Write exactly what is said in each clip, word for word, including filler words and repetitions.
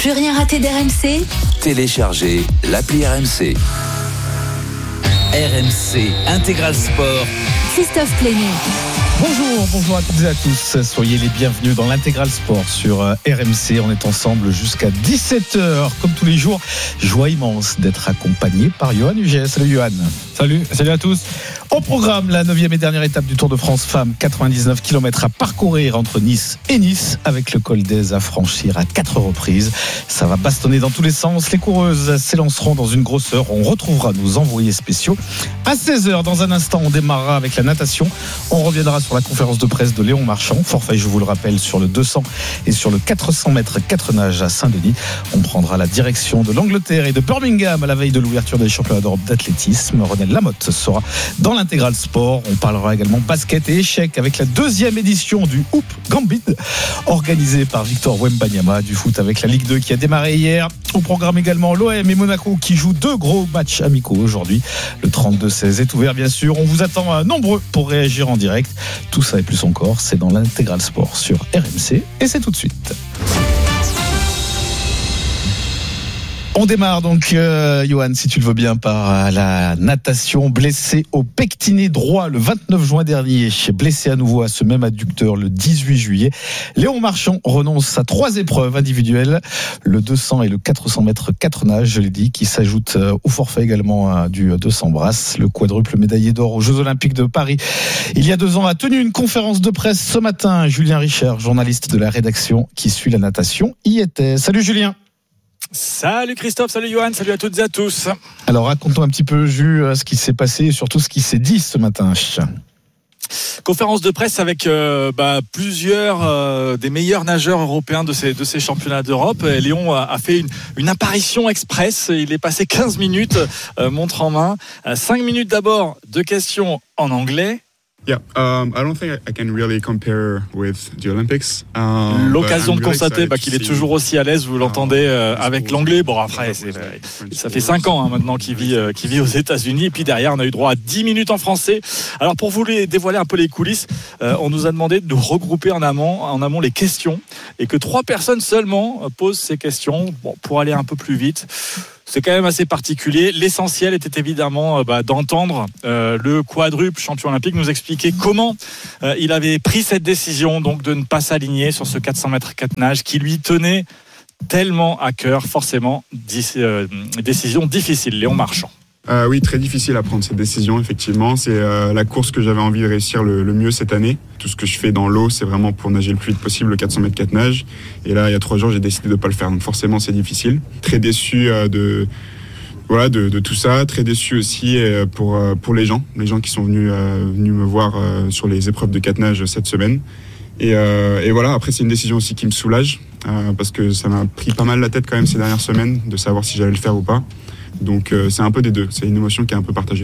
Plus rien raté d'R M C? Téléchargez l'appli R M C. R M C Intégral Sport. Christophe Plénier. Bonjour, bonjour à toutes et à tous. Soyez les bienvenus dans l'Intégral Sport sur R M C. On est ensemble jusqu'à dix-sept heures. Comme tous les jours, joie immense d'être accompagné par Johan Huget. Salut Johan. Salut, salut à tous. Au programme, la neuvième et dernière étape du Tour de France Femmes, quatre-vingt-dix-neuf kilomètres à parcourir entre Nice et Nice, avec le col d'Aise à franchir à quatre reprises. Ça va bastonner dans tous les sens. Les coureuses s'élanceront dans une grosse heure. On retrouvera nos envoyés spéciaux. À seize heures, dans un instant, on démarrera avec la natation. On reviendra sur la conférence de presse de Léon Marchand. Forfait, je vous le rappelle, sur le deux cents et sur le quatre cents mètres quatre nages à Saint-Denis. On prendra la direction de l'Angleterre et de Birmingham à la veille de l'ouverture des championnats d'Europe d'athlétisme. René Lamotte sera dans l'Intégral Sport. On parlera également basket et échecs avec la deuxième édition du Hoop Gambit organisée par Victor Wembanyama. Du foot avec la Ligue deux qui a démarré hier. Au programme également l'O M et Monaco qui jouent deux gros matchs amicaux aujourd'hui. Le trente-deux seize est ouvert bien sûr. On vous attend nombreux pour réagir en direct. Tout ça et plus encore, c'est dans l'Intégral Sport sur R M C et c'est tout de suite. On démarre donc, euh, Johan, si tu le veux bien, par la natation. Blessé au pectiné droit le vingt-neuf juin dernier, blessé à nouveau à ce même adducteur le dix-huit juillet. Léon Marchand renonce à trois épreuves individuelles, le deux cents et le quatre cents mètres quatre nages, je l'ai dit, qui s'ajoute au forfait également du deux cents brasses. Le quadruple médaillé d'or aux Jeux Olympiques de Paris il y a deux ans a tenu une conférence de presse ce matin. Julien Richard, journaliste de la rédaction qui suit la natation, y était. Salut Julien. Salut Christophe, salut Johan, salut à toutes et à tous. Alors raconte-nous un petit peu, Jules, ce qui s'est passé et surtout ce qui s'est dit ce matin. Conférence de presse avec euh, bah, plusieurs euh, des meilleurs nageurs européens de ces, de ces championnats d'Europe. Et Léon a, a fait une, une apparition express. Il est passé quinze minutes, euh, montre en main. Euh, cinq minutes d'abord de questions en anglais. Yeah, um, I don't think I can really compare with the Olympics. Um, L'occasion de constater bah, qu'il est toujours aussi à l'aise, vous l'entendez euh, avec l'anglais. Bon après, c'est, ça fait cinq ans hein, maintenant qu'il vit, euh, qu'il vit aux États-Unis. Et puis derrière, on a eu droit à dix minutes en français. Alors pour vous les dévoiler un peu les coulisses, euh, on nous a demandé de regrouper en amont, en amont les questions et que trois personnes seulement posent ces questions bon, pour aller un peu plus vite. C'est quand même assez particulier. L'essentiel était évidemment bah, d'entendre euh, le quadruple champion olympique nous expliquer comment euh, il avait pris cette décision donc de ne pas s'aligner sur ce quatre cents mètres quatre nages qui lui tenait tellement à cœur. Forcément, dis, euh, décision difficile. Léon Marchand. Euh, oui, très difficile à prendre cette décision, effectivement. C'est euh, la course que j'avais envie de réussir le, le mieux cette année. Tout ce que je fais dans l'eau, c'est vraiment pour nager le plus vite possible, le quatre cents mètres quatre nages. Et là, il y a trois jours, j'ai décidé de ne pas le faire. Donc forcément, c'est difficile. Très déçu euh, de, voilà, de, de tout ça. Très déçu aussi euh, pour, euh, pour les gens. Les gens qui sont venus, euh, venus me voir euh, sur les épreuves de quatre nages cette semaine. Et, euh, et voilà, après, c'est une décision aussi qui me soulage. Euh, parce que ça m'a pris pas mal la tête quand même ces dernières semaines de savoir si j'allais le faire ou pas. Donc euh, c'est un peu des deux, c'est une émotion qui est un peu partagée.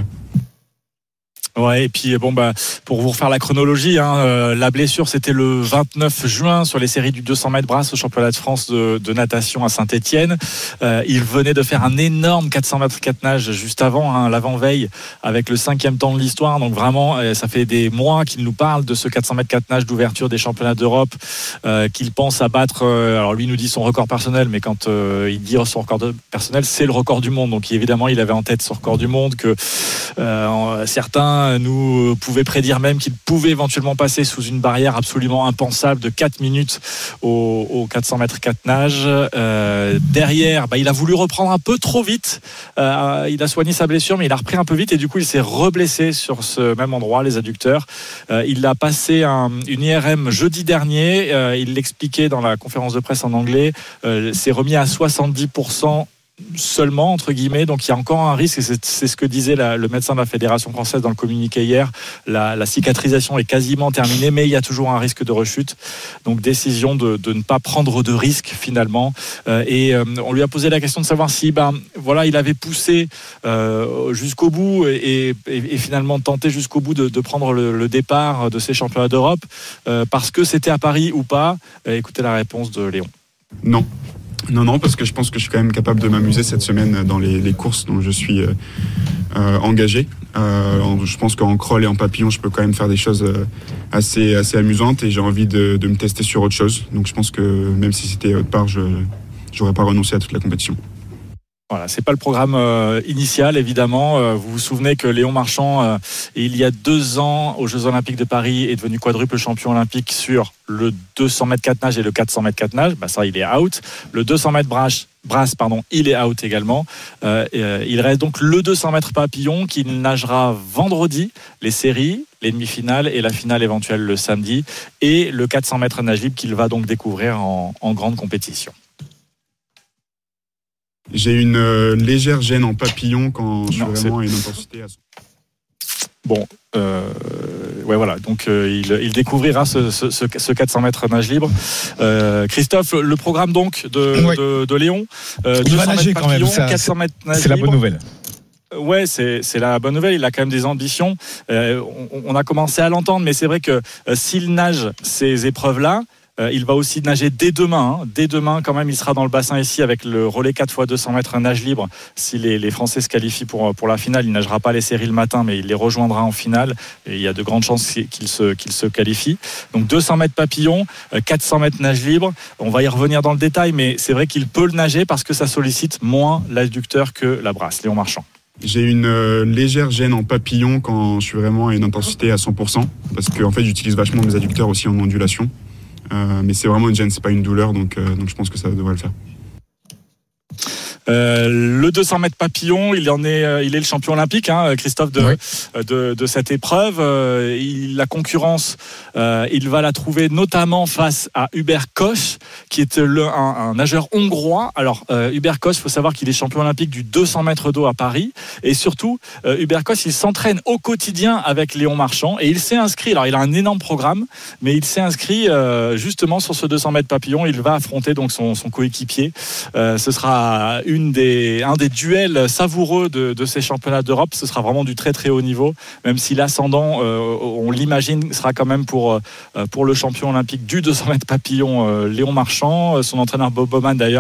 Ouais, et puis bon bah pour vous refaire la chronologie, hein, euh, la blessure c'était le vingt-neuf juin sur les séries du deux cents mètres brasse au championnat de France de, de natation à Saint-Étienne. Euh, il venait de faire un énorme quatre cents mètres quatre nages juste avant, hein, l'avant-veille, avec le cinquième temps de l'histoire. Donc vraiment, euh, ça fait des mois qu'il nous parle de ce quatre cents mètres quatre nages d'ouverture des championnats d'Europe, euh, qu'il pense à battre. Euh, alors lui il nous dit son record personnel, mais quand euh, il dit son record personnel, c'est le record du monde. Donc évidemment, il avait en tête son record du monde que euh, certains nous pouvait prédire même qu'il pouvait éventuellement passer sous une barrière absolument impensable de quatre minutes au, au quatre cents mètres quatre nages. Euh, derrière, bah, il a voulu reprendre un peu trop vite. Euh, il a soigné sa blessure, mais il a repris un peu vite et du coup, il s'est reblessé sur ce même endroit, les adducteurs. Euh, il a passé un, une I R M jeudi dernier. Euh, il l'expliquait dans la conférence de presse en anglais. Euh, s'est remis à soixante-dix pour cent seulement entre guillemets, donc il y a encore un risque et c'est, c'est ce que disait la, le médecin de la Fédération française dans le communiqué hier. La, la cicatrisation est quasiment terminée, mais il y a toujours un risque de rechute, donc décision de, de ne pas prendre de risque finalement. Euh, et euh, on lui a posé la question de savoir si ben voilà il avait poussé euh, jusqu'au bout et, et, et finalement tenté jusqu'au bout de, de prendre le, le départ de ces championnats d'Europe euh, parce que c'était à Paris ou pas. Euh, écoutez la réponse de Léon. Non. Non, non, parce que je pense que je suis quand même capable de m'amuser cette semaine dans les, les courses dont je suis euh, euh, engagé. Euh, je pense qu'en crawl et en papillon, je peux quand même faire des choses euh, assez, assez amusantes et j'ai envie de, de me tester sur autre chose. Donc je pense que même si c'était autre part, je, j'aurais pas renoncé à toute la compétition. Voilà, c'est pas le programme euh, initial, évidemment. Euh, vous vous souvenez que Léon Marchand, euh, il y a deux ans, aux Jeux Olympiques de Paris, est devenu quadruple champion olympique sur le deux cents mètres quatre nage et le quatre cents mètres quatre nage. Bah ça, il est out. Le deux cents mètres brasse, brasse pardon, il est out également. Euh, et, euh, il reste donc le deux cents mètres papillon qu'il nagera vendredi, les séries, les demi-finales et la finale éventuelle le samedi, et le quatre cents mètres nage libre qu'il va donc découvrir en, en grande compétition. J'ai une euh, légère gêne en papillon quand je non, suis vraiment à une intensité à... Bon, euh, ouais voilà, donc euh, il, il découvrira ce, ce, ce, ce quatre cents mètres nage libre. Euh, Christophe, le programme donc de, oui. de, de Léon, euh, il va nager quand même, ça, quatre cents mètres nage c'est libre. La bonne nouvelle. Ouais, c'est, c'est la bonne nouvelle. Il a quand même des ambitions. Euh, on, on a commencé à l'entendre, mais c'est vrai que euh, s'il nage ces épreuves-là, Euh, il va aussi nager dès demain. Hein. Dès demain, quand même, il sera dans le bassin ici avec le relais quatre fois deux cents mètres nage libre. Si les, les Français se qualifient pour, pour la finale, il ne nagera pas les séries le matin, mais il les rejoindra en finale. Et il y a de grandes chances qu'il se, qu'il se qualifie. Donc deux cents mètres papillon, quatre cents mètres nage libre. On va y revenir dans le détail, mais c'est vrai qu'il peut le nager parce que ça sollicite moins l'adducteur que la brasse. Léon Marchand. J'ai une euh, légère gêne en papillon quand je suis vraiment à une intensité à cent pour cent. Parce qu'en en fait, j'utilise vachement mes adducteurs aussi en ondulation. Euh, mais c'est vraiment une gêne, c'est pas une douleur, donc, euh, donc je pense que ça devrait le faire. Euh, le deux cents mètres papillon, il en est, euh, il est le champion olympique, hein, Christophe, de, oui. de, de cette épreuve. Euh, il, la concurrence, euh, il va la trouver notamment face à Hubert Koch, qui est le, un, un nageur hongrois. Alors, euh, Hubert Koch, il faut savoir qu'il est champion olympique du deux cents mètres d'eau à Paris. Et surtout, euh, Hubert Koch, il s'entraîne au quotidien avec Léon Marchand. Et il s'est inscrit, alors il a un énorme programme, mais il s'est inscrit euh, justement sur ce deux cents mètres papillon. Il va affronter donc son, son coéquipier. Euh, ce sera une Une des, un des duels savoureux de, de ces championnats d'Europe. Ce sera vraiment du très très haut niveau, même si l'ascendant, euh, on l'imagine, sera quand même pour, euh, pour le champion olympique du deux cents mètres papillon, euh, Léon Marchand. Son entraîneur Bob Bowman d'ailleurs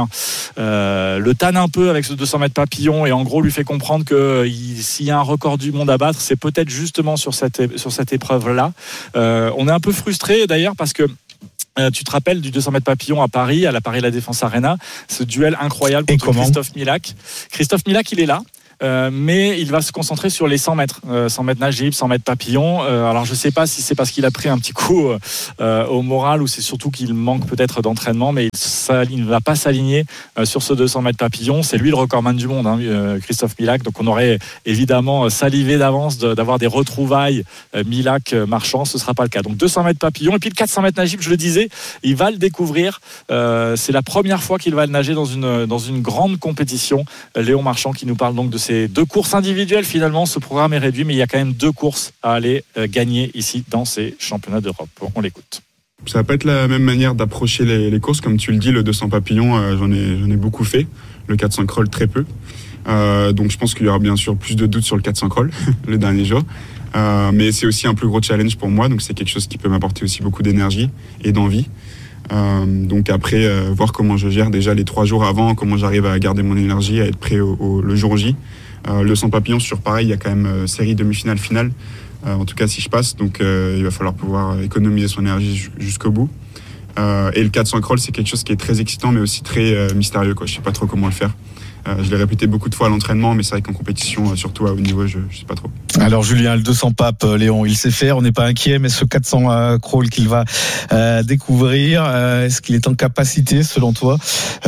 euh, le tanne un peu avec ce deux cents mètres papillon et en gros lui fait comprendre que il, s'il y a un record du monde à battre, c'est peut-être justement sur cette, sur cette épreuve-là. Euh, on est un peu frustré d'ailleurs parce que Euh, tu te rappelles du deux cents mètres papillon à Paris, à la Paris La Défense Arena, ce duel incroyable contre Christophe Milak. Christophe Milak, il est là. Euh, mais il va se concentrer sur les cent mètres, euh, cent mètres nage libre, cent mètres papillon. Euh, alors je sais pas si c'est parce qu'il a pris un petit coup euh, au moral ou c'est surtout qu'il manque peut-être d'entraînement, mais il, il ne va pas s'aligner euh, sur ce deux cents mètres papillon. C'est lui le recordman du monde, hein, euh, Christophe Milak. Donc on aurait évidemment salivé d'avance de, d'avoir des retrouvailles euh, Milak-Marchand. Ce sera pas le cas. Donc deux cents mètres papillon et puis le quatre cents mètres nage libre, je le disais, il va le découvrir. Euh, c'est la première fois qu'il va le nager dans une dans une grande compétition. Léon Marchand qui nous parle donc de ces deux courses individuelles. Finalement, ce programme est réduit, mais il y a quand même deux courses à aller euh, gagner ici dans ces championnats d'Europe. On l'écoute. Ça va pas être la même manière d'approcher les, les courses. Comme tu le dis, le deux cents papillon, euh, j'en ai, j'en ai beaucoup fait. Le quatre cents crawl, très peu. Euh, donc je pense qu'il y aura bien sûr plus de doutes sur le quatre cents crawl, le dernier jour. Euh, mais c'est aussi un plus gros challenge pour moi. Donc c'est quelque chose qui peut m'apporter aussi beaucoup d'énergie et d'envie. Euh, donc après, euh, voir comment je gère déjà les trois jours avant, comment j'arrive à garder mon énergie, à être prêt au, au, le jour J. Euh, le cent papillon, sur pareil, il y a quand même euh, série demi-finale, finale. Euh, en tout cas, si je passe, donc euh, il va falloir pouvoir économiser son énergie jusqu'au bout. Euh, et le quatre cents crawl, c'est quelque chose qui est très excitant, mais aussi très euh, mystérieux, quoi. Je sais pas trop comment le faire. Euh, je l'ai répété beaucoup de fois à l'entraînement, mais c'est vrai qu'en compétition, surtout à haut niveau, je ne sais pas trop. Alors Julien, le deux cents pape, Léon, il sait faire, on n'est pas inquiet, mais ce quatre cents euh, crawl qu'il va euh, découvrir, euh, est-ce qu'il est en capacité, selon toi,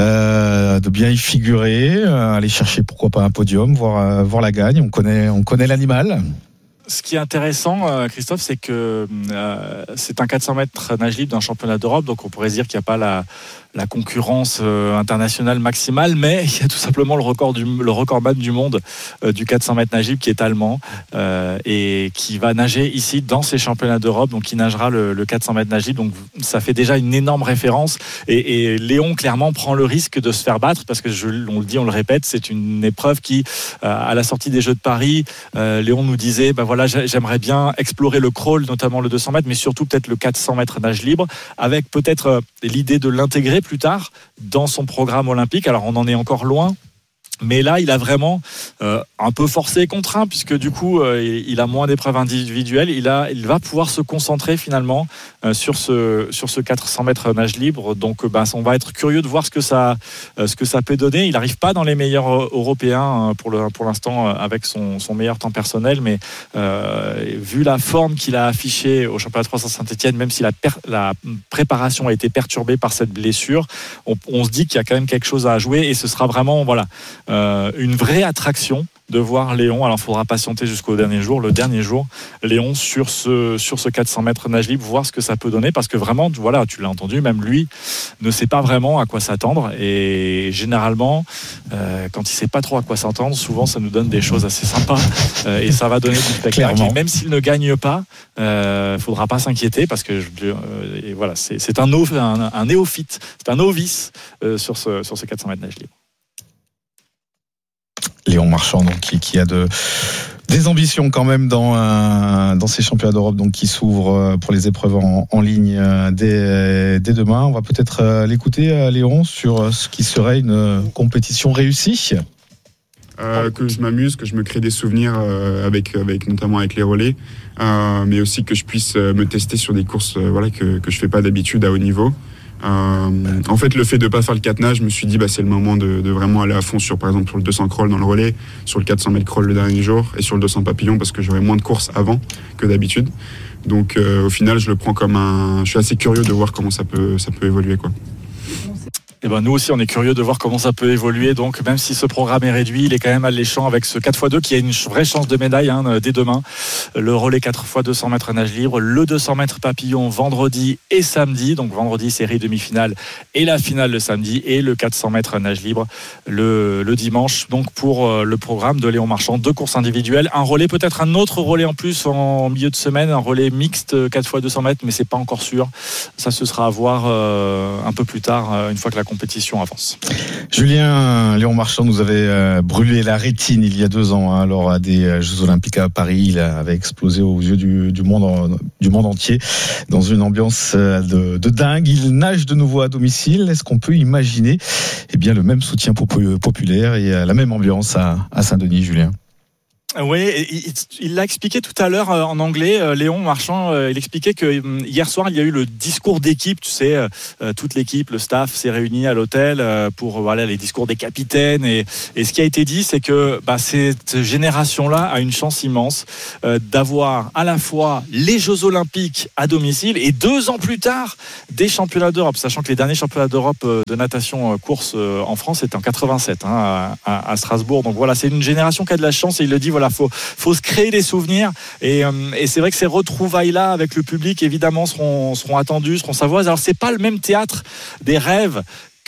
euh, de bien y figurer, euh, aller chercher pourquoi pas un podium, voir, euh, voir la gagne. On connaît, on connaît l'animal. Ce qui est intéressant, Christophe, c'est que euh, c'est un quatre cents mètres nage libre d'un championnat d'Europe, donc on pourrait dire qu'il n'y a pas la, la concurrence euh, internationale maximale, mais il y a tout simplement le record du, le recordman du monde euh, du quatre cents mètres nage libre qui est allemand euh, et qui va nager ici dans ces championnats d'Europe, donc il nagera le, le quatre cents mètres nage libre, donc ça fait déjà une énorme référence et, et Léon clairement prend le risque de se faire battre parce que je, on le dit, on le répète, c'est une épreuve qui, euh, à la sortie des Jeux de Paris, euh, Léon nous disait, ben voilà, j'aimerais bien explorer le crawl, notamment le deux cents mètres, mais surtout peut-être le quatre cents mètres nage libre, avec peut-être l'idée de l'intégrer plus tard dans son programme olympique. Alors on en est encore loin, Mais là, il a vraiment euh, un peu forcé et contraint, puisque du coup, euh, il a moins d'épreuves individuelles. Il, a, il va pouvoir se concentrer finalement euh, sur, ce, sur ce quatre cents mètres nage libre. Donc, ben, on va être curieux de voir ce que ça, euh, ce que ça peut donner. Il n'arrive pas dans les meilleurs européens euh, pour, le, pour l'instant euh, avec son, son meilleur temps personnel, mais euh, vu la forme qu'il a affichée au championnat de France à Saint-Etienne, même si la, per, la préparation a été perturbée par cette blessure, on, on se dit qu'il y a quand même quelque chose à jouer, et ce sera vraiment, voilà, Euh, une vraie attraction de voir Léon. Alors il faudra patienter jusqu'au dernier jour, le dernier jour, Léon sur ce, sur ce quatre cents mètres nage libre, voir ce que ça peut donner, parce que vraiment, voilà, tu l'as entendu, même lui ne sait pas vraiment à quoi s'attendre, et généralement euh, quand il ne sait pas trop à quoi s'attendre, souvent ça nous donne des choses assez sympas, euh, et ça va donner du spectacle. Et même s'il ne gagne pas, il euh, ne faudra pas s'inquiéter, parce que euh, et voilà, c'est, c'est un, un, un néophyte, c'est un novice euh, sur ce, sur ce quatre cents mètres nage libre. Léon Marchand, donc, qui, qui a de, des ambitions quand même dans, euh, dans ces championnats d'Europe, donc, qui s'ouvrent pour les épreuves en, en ligne euh, dès, dès demain. On va peut-être euh, l'écouter, euh, Léon, sur ce qui serait une compétition réussie. Euh, que je m'amuse, que je me crée des souvenirs euh, avec, avec notamment avec les relais, euh, mais aussi que je puisse me tester sur des courses euh, voilà, que, que je fais pas d'habitude à haut niveau. Euh, en fait, le fait de ne pas faire le quatre nage, je me suis dit bah, c'est le moment de, de vraiment aller à fond sur, par exemple, sur le deux cents crawl dans le relais, sur le quatre cents mètres crawl le dernier jour, et sur le deux cents papillons, parce que j'aurai moins de courses avant que d'habitude. Donc euh, au final, je le prends comme un... Je suis assez curieux de voir comment ça peut, ça peut évoluer, quoi. Et ben nous aussi on est curieux de voir comment ça peut évoluer, donc même si ce programme est réduit, il est quand même alléchant avec ce quatre fois deux qui a une vraie chance de médaille hein, dès demain. Le relais quatre fois deux cents mètres nage libre, le deux cents mètres papillon vendredi et samedi, donc vendredi série demi-finale et la finale le samedi, et le quatre cents mètres nage libre le, le dimanche, donc pour le programme de Léon Marchand, deux courses individuelles, un relais, peut-être un autre relais en plus en milieu de semaine, un relais mixte quatre fois deux cents mètres, mais c'est pas encore sûr, ça ce sera à voir euh, un peu plus tard, euh, une fois que la compétition avance. Julien, Léon Marchand nous avait euh, brûlé la rétine il y a deux ans hein, lors des Jeux Olympiques à Paris. Il avait explosé aux yeux du, du, monde, du monde entier dans une ambiance de, de dingue. Il nage de nouveau à domicile. Est-ce qu'on peut imaginer eh bien, le même soutien populaire et la même ambiance à, à Saint-Denis, Julien ? Oui, il l'a expliqué tout à l'heure en anglais, Léon Marchand, il expliquait que hier soir il y a eu le discours d'équipe, tu sais, toute l'équipe, le staff s'est réuni à l'hôtel pour voilà les discours des capitaines, et, et ce qui a été dit c'est que bah, cette génération-là a une chance immense euh, d'avoir à la fois les Jeux Olympiques à domicile et deux ans plus tard des championnats d'Europe, sachant que les derniers championnats d'Europe de natation course en France étaient en quatre-vingt-sept hein, à, à Strasbourg, donc voilà, c'est une génération qui a de la chance, et il le dit, voilà, faut, faut se créer des souvenirs, et, euh, et c'est vrai que ces retrouvailles-là avec le public, évidemment, seront, seront attendues, seront savoureuses. Alors, c'est pas le même théâtre des rêves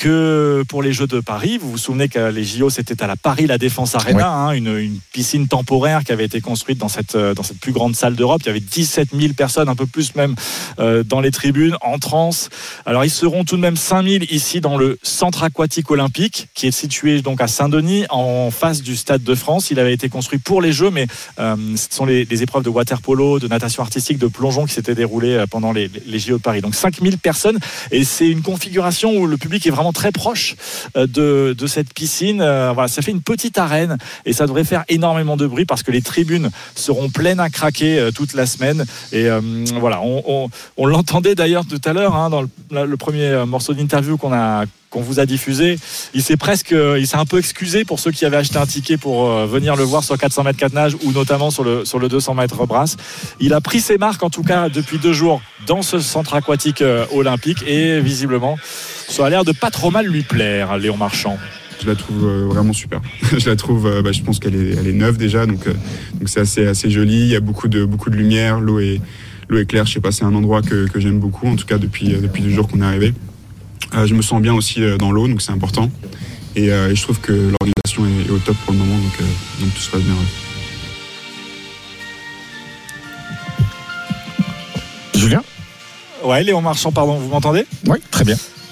que pour les Jeux de Paris. Vous vous souvenez que les J O, c'était à la Paris La Défense Arena, ouais. hein, une, une piscine temporaire qui avait été construite dans cette, dans cette plus grande salle d'Europe. Il y avait dix-sept mille personnes, un peu plus même, euh, dans les tribunes, en transe. Alors, ils seront tout de même cinq mille ici dans le centre aquatique olympique, qui est situé donc à Saint-Denis, en face du Stade de France. Il avait été construit pour les Jeux, mais euh, ce sont les, les épreuves de water-polo, de natation artistique, de plongeon qui s'étaient déroulées pendant les, les J O de Paris. Donc, cinq mille personnes, et c'est une configuration où le public est vraiment très proche de, de cette piscine. Euh, voilà, ça fait une petite arène, et ça devrait faire énormément de bruit parce que les tribunes seront pleines à craquer euh, toute la semaine. Et euh, voilà, on, on, on l'entendait d'ailleurs tout à l'heure hein, dans le, le premier morceau d'interview qu'on a qu'on vous a diffusé. Il s'est presque, il s'est un peu excusé pour ceux qui avaient acheté un ticket pour euh, venir le voir sur quatre cents mètres quatre nage, ou notamment sur le, sur le deux cents mètres brasse. Il a pris ses marques, en tout cas, depuis deux jours dans ce centre aquatique euh, olympique, et visiblement, ça a l'air de pas trop mal lui plaire, Léon Marchand. Je la trouve euh, vraiment super. je la trouve, euh, bah, je pense qu'elle est, elle est neuve déjà, donc, euh, donc c'est assez, assez joli. Il y a beaucoup de, beaucoup de lumière, l'eau est, l'eau est claire. Je sais pas, c'est un endroit que, que j'aime beaucoup, en tout cas depuis, euh, depuis deux jours qu'on est arrivé. Euh, je me sens bien aussi euh, dans l'eau, donc c'est important. Et, euh, et je trouve que l'organisation est, est au top pour le moment, donc, euh, donc tout se passe bien. Ouais. Julien ? Ouais, Léon Marchand, pardon, vous m'entendez ? Oui, très bien.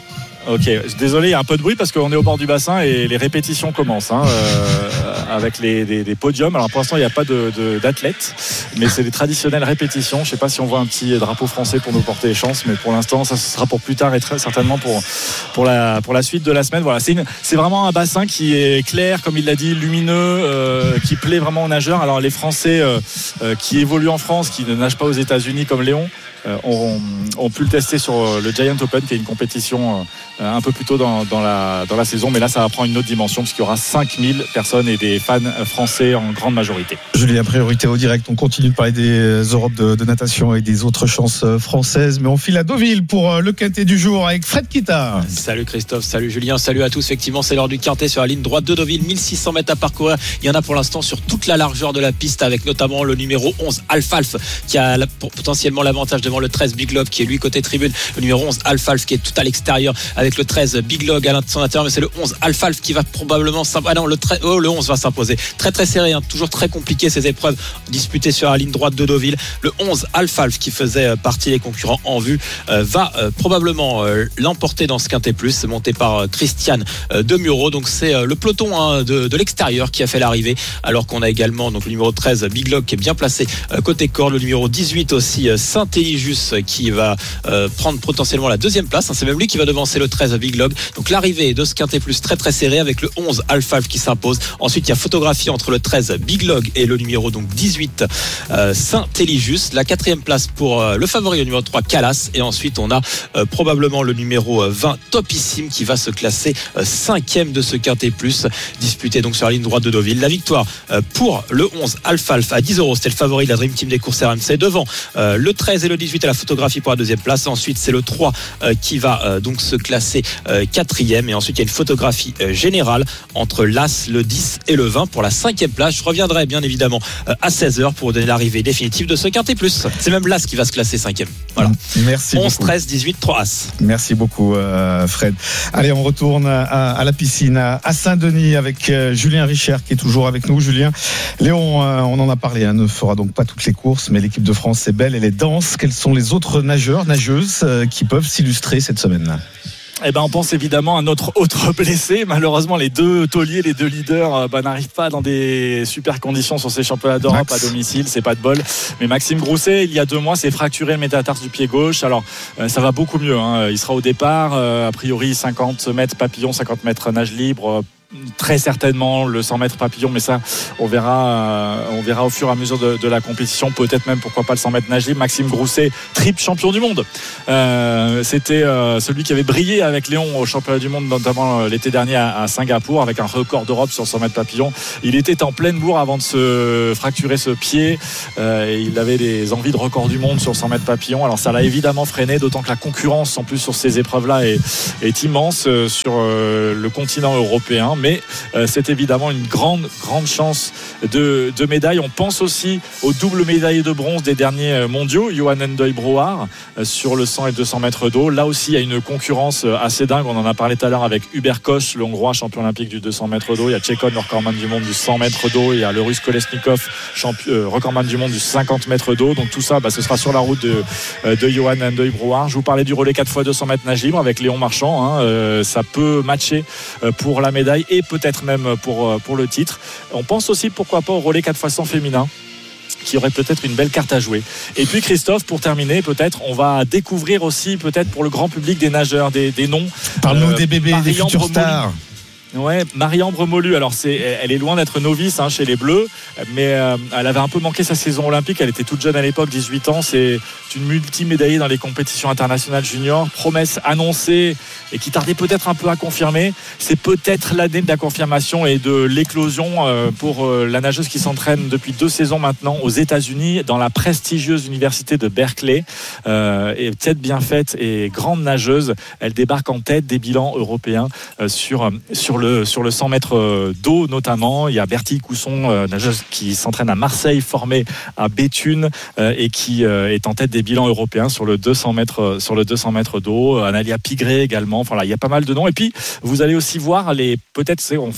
Ok, désolé, il y a un peu de bruit parce qu'on est au bord du bassin et les répétitions commencent hein, euh, avec les, les, les podiums. Alors pour l'instant, il n'y a pas de, de, d'athlètes, mais c'est les traditionnelles répétitions. Je ne sais pas si on voit un petit drapeau français pour nous porter chance, mais pour l'instant, ça ce sera pour plus tard et très certainement pour, pour, la, pour la suite de la semaine. Voilà, c'est, une, c'est vraiment un bassin qui est clair, comme il l'a dit, lumineux, euh, qui plaît vraiment aux nageurs. Alors les Français euh, euh, qui évoluent en France, qui ne nagent pas aux États-Unis comme Léon, euh, ont, ont pu le tester sur le Giant Open, qui est une compétition euh, un peu plus tôt dans, dans, la, dans la saison. Mais là, ça va prendre une autre dimension, parce qu'il y aura cinq mille personnes et des fans français en grande majorité. Julien, priorité au direct. On continue de parler des Europes de, de natation et des autres chances françaises. Mais on file à Deauville pour le quintet du jour avec Fred Kita. Salut Christophe, salut Julien, salut à tous. Effectivement, c'est l'heure du quintet sur la ligne droite de Deauville. mille six cents mètres à parcourir. Il y en a pour l'instant sur toute la largeur de la piste, avec notamment le numéro onze Alfalf qui a la, potentiellement l'avantage devant le treize Big Log qui est lui côté tribune. Le numéro onze Alfalf qui est tout à l'extérieur avec le treize Big Log à son intérieur, mais c'est le onze Alfalf qui va probablement s'imposer. Ah non, le, treize, oh, le onze va s'imposer. Très très serré, hein. Toujours très compliqué ces épreuves disputées sur la ligne droite de Deauville. Le onze Alfalf qui faisait partie des concurrents en vue euh, va euh, probablement euh, l'emporter dans ce quintet plus, monté par euh, Christiane euh, Demuro. Donc c'est euh, le peloton hein, de, de l'extérieur qui a fait l'arrivée, alors qu'on a également donc le numéro treize Big Log qui est bien placé euh, côté corde, le numéro dix-huit aussi euh, Saint-Éligius qui va euh, prendre potentiellement la deuxième place, hein. C'est même lui qui va devancer le treize Big Log. Donc l'arrivée de ce quintet plus très très serré avec le onze Alfalf qui s'impose. Ensuite il y a photographie entre le treize Big Log et le numéro donc dix-huit euh, Saint-Éligius. La quatrième place pour euh, le favori, le numéro trois Calas, et ensuite on a euh, probablement le numéro vingt Topissime qui va se classer euh, cinquième de ce quintet plus disputé donc sur la ligne droite de Deauville. La victoire euh, pour le onze Alfalf à dix euros, c'était le favori de la Dream Team des courses R M C, devant euh, le treize et le dix-huit à la photographie pour la deuxième place. Ensuite c'est le trois euh, qui va euh, donc se classer euh, quatrième, et ensuite il y a une photographie euh, générale entre l'As, le dix et le vingt pour la cinquième place. Je reviendrai bien évidemment euh, à seize heures pour donner l'arrivée définitive de ce quintet plus. C'est même l'As qui va se classer cinquième. Voilà. Merci onze, beaucoup. treize, dix-huit, trois As. Merci beaucoup euh, Fred. Allez, on retourne à, à la piscine à, à Saint-Denis avec euh, Julien Richert qui est toujours avec nous. Julien, Léon, euh, on en a parlé, hein, ne fera donc pas toutes les courses, mais l'équipe de France est belle, elle est dense. Quels sont les autres nageurs, nageuses euh, qui peuvent s'illustrer cette semaine-là? Eh ben, on pense évidemment à notre autre blessé. Malheureusement, les deux tauliers, les deux leaders, bah, n'arrivent pas dans des super conditions sur ces championnats d'Europe Max. À domicile. C'est pas de bol. Mais Maxime Grousset, il y a deux mois, s'est fracturé le métatarse du pied gauche. Alors, euh, ça va beaucoup mieux, hein. Il sera au départ. Euh, a priori, cinquante mètres papillon, cinquante mètres nage libre. Euh, Très certainement le cent mètres papillon, mais ça on verra euh, on verra au fur et à mesure de, de la compétition, peut-être même pourquoi pas le cent mètres nage libre. Maxime Grousset, triple champion du monde, euh, c'était euh, celui qui avait brillé avec Léon au championnat du monde notamment euh, l'été dernier à, à Singapour avec un record d'Europe sur cent mètres papillon. Il était en pleine bourre avant de se fracturer ce pied, euh, et il avait des envies de record du monde sur cent mètres papillon. Alors ça l'a évidemment freiné, d'autant que la concurrence en plus sur ces épreuves là est, est immense euh, sur euh, le continent européen. Mais euh, c'est évidemment une grande, grande chance de, de médaille. On pense aussi au double médaillé de bronze des derniers mondiaux, Johan Endoy Brouard, euh, sur le cent et deux cents mètres d'eau. Là aussi, il y a une concurrence assez dingue. On en a parlé tout à l'heure avec Hubert Koch, le Hongrois, champion olympique du deux cents mètres d'eau. Il y a Tchekon, le recordman du monde du cent mètres d'eau. Il y a le Russe Kolesnikov, champion, euh, recordman du monde du cinquante mètres d'eau. Donc tout ça, bah, ce sera sur la route de, euh, de Johan Endoy Brouard. Je vous parlais du relais quatre fois deux cents mètres nage libre avec Léon Marchand, hein. euh, ça peut matcher euh, pour la médaille et peut-être même pour, pour le titre. On pense aussi pourquoi pas au relais quatre fois cent féminin, qui aurait peut-être une belle carte à jouer. Et puis Christophe, pour terminer, peut-être on va découvrir aussi peut-être pour le grand public des nageurs, des, des noms. Parle-nous euh, des bébés, Marie des futures stars. Ouais, Marie-Ambre Molu. Alors c'est, elle est loin d'être novice hein, chez les Bleus, mais euh, elle avait un peu manqué sa saison olympique. Elle était toute jeune à l'époque, dix-huit ans. C'est une multimédaillée dans les compétitions internationales juniors. Promesse annoncée et qui tardait peut-être un peu à confirmer. C'est peut-être l'année de la confirmation et de l'éclosion euh, pour euh, la nageuse qui s'entraîne depuis deux saisons maintenant aux États-Unis dans la prestigieuse université de Berkeley. Euh, et tête bien faite et grande nageuse, elle débarque en tête des bilans européens euh, sur sur Le, sur le cent mètres d'eau notamment. Il y a Bertille Cousson, euh, nageuse qui s'entraîne à Marseille, formée à Béthune euh, et qui euh, est en tête des bilans européens sur le deux cents mètres, sur le deux cents mètres d'eau. Analia Pigré également. Enfin là, il y a pas mal de noms. Et puis vous allez aussi voir les, peut-être c'est, on fait une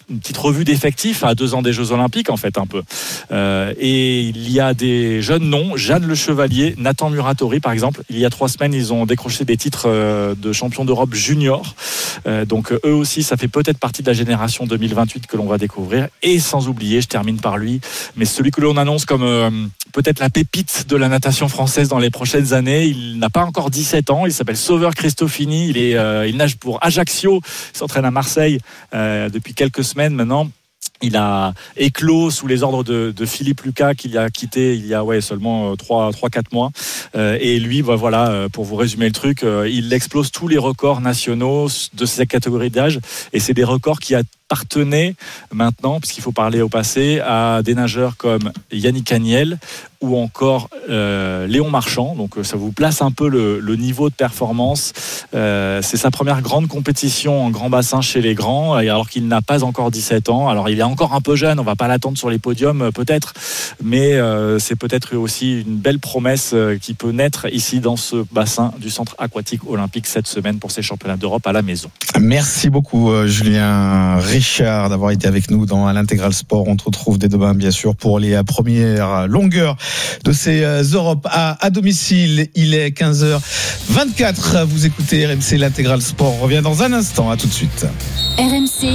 une petite revue d'effectifs à deux ans des Jeux Olympiques en fait un peu. Euh, et il y a des jeunes noms, Jeanne Le Chevalier, Nathan Muratori par exemple. Il y a trois semaines, ils ont décroché des titres euh, de champion d'Europe junior. Euh, donc eux aussi, ça fait peut-être partie de la génération deux mille vingt-huit que l'on va découvrir. Et sans oublier, je termine par lui, mais celui que l'on annonce comme euh, peut-être la pépite de la natation française dans les prochaines années. Il n'a pas encore dix-sept ans, il s'appelle Sauveur Cristofini, il, est, euh, il nage pour Ajaccio, il s'entraîne à Marseille euh, depuis quelques semaines maintenant. Il a éclos sous les ordres de, de Philippe Lucas qu'il a quitté il y a ouais, seulement trois quatre mois. Euh, et lui, bah, voilà, euh, pour vous résumer le truc, euh, il explose tous les records nationaux de ces catégories d'âge. Et c'est des records qui appartenaient maintenant, puisqu'il faut parler au passé, à des nageurs comme Yannick Agnel ou encore euh, Léon Marchand. Donc ça vous place un peu le, le niveau de performance. Euh, c'est sa première grande compétition en grand bassin chez les grands, alors qu'il n'a pas encore dix-sept ans. Alors il est encore un peu jeune, on va pas l'attendre sur les podiums peut-être, mais euh, c'est peut-être aussi une belle promesse euh, qui peut naître ici dans ce bassin du centre aquatique olympique cette semaine pour ces championnats d'Europe à la maison. Merci beaucoup euh, Julien Richard d'avoir été avec nous dans l'Intégral Sport. On te retrouve dès demain bien sûr pour les premières longueurs de ces euh, Europes à, à domicile. Il est quinze heures vingt-quatre. Vous écoutez R M C, l'Intégral Sport. On revient dans un instant. À tout de suite. R M C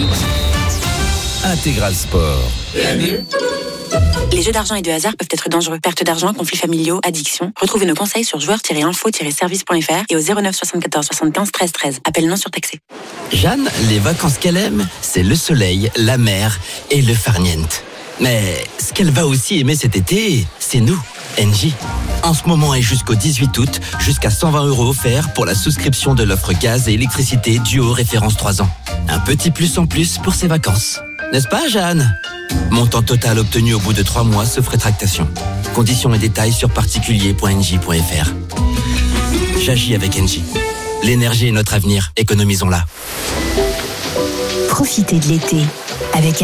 Intégral Sport. Les jeux d'argent et de hasard peuvent être dangereux. Perte d'argent, conflits familiaux, addiction. Retrouvez nos conseils sur joueurs tiret info tiret service point f r et au zéro neuf soixante-quatorze soixante-quinze treize treize. Appel non surtaxé. Jeanne, les vacances qu'elle aime, c'est le soleil, la mer et le farniente. Mais ce qu'elle va aussi aimer cet été, c'est nous, Engie. En ce moment et jusqu'au dix-huit août, jusqu'à cent vingt euros offerts pour la souscription de l'offre gaz et électricité duo référence trois ans. Un petit plus en plus pour ses vacances. N'est-ce pas, Jeanne ? Montant total obtenu au bout de trois mois sauf rétractation. Conditions et détails sur particulier point engie point f r. J'agis avec Engie. L'énergie est notre avenir, économisons-la. Profitez de l'été avec